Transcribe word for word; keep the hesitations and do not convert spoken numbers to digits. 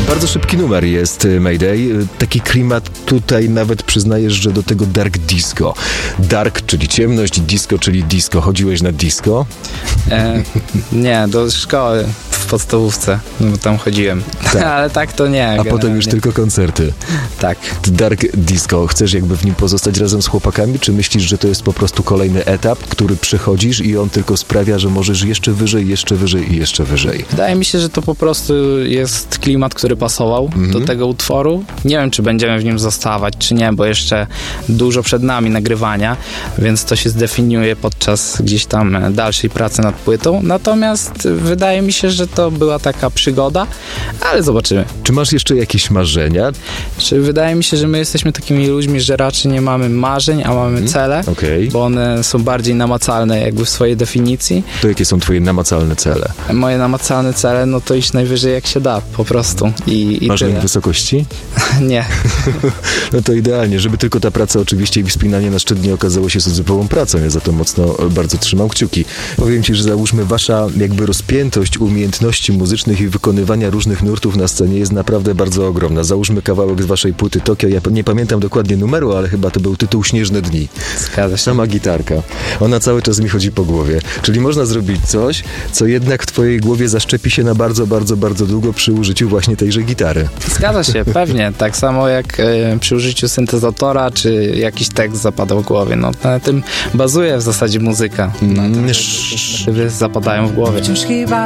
Bardzo szybki numer jest Mayday. Taki klimat tutaj nawet przyznajesz, że do tego dark disco. Dark, czyli ciemność, disco, czyli disco. Chodziłeś na disco? E, nie, do szkoły w podstawówce, no bo tam chodziłem. Tak. Ale tak to nie. A generalnie. potem już tylko koncerty. Tak. Dark disco. Chcesz jakby w nim pozostać razem z chłopakami, czy myślisz, że to jest po prostu kolejny etap, który przechodzisz i on tylko sprawia, że możesz jeszcze wyżej, jeszcze wyżej i jeszcze wyżej? Wydaje mi się, że to po prostu jest klimat, który pasował mm-hmm. do tego utworu. Nie wiem, czy będziemy w nim zostawać, czy nie, bo jeszcze dużo przed nami nagrywania, więc to się zdefiniuje podczas gdzieś tam dalszej pracy nad płytą. Natomiast wydaje mi się, że to była taka przygoda, ale zobaczymy. Czy masz jeszcze jakieś marzenia? Czy wydaje mi się, że my jesteśmy takimi ludźmi, że raczej nie mamy marzeń, a mamy mm. cele, okay. bo one są bardziej namacalne jakby w swojej definicji. To jakie są twoje namacalne cele? Moje namacalne cele, no to iść najwyżej jak się da, po prostu. I, i Masz tyle. wysokości? Nie. No to idealnie, żeby tylko ta praca oczywiście i wspinanie na szczyt nie okazało się zupełną pracą. Ja za to mocno bardzo trzymam kciuki. Powiem ci, że załóżmy wasza jakby rozpiętość umiejętności muzycznych i wykonywania różnych nurtów na scenie jest naprawdę bardzo ogromna. Załóżmy kawałek z waszej płyty Tokio. Ja nie pamiętam dokładnie numeru, ale chyba to był tytuł Śnieżne dni. Zgadza się. Sama gitarka. Ona cały czas mi chodzi po głowie. Czyli można zrobić coś, co jednak w twojej głowie zaszczepi się na bardzo, bardzo, bardzo długo przy użyciu właśnie tejże gitary. Zgadza się, pewnie. Tak samo jak e, przy użyciu syntezatora, czy jakiś tekst zapadał w głowie. No, na tym bazuje w zasadzie muzyka. Na tym, że zapadają w głowie.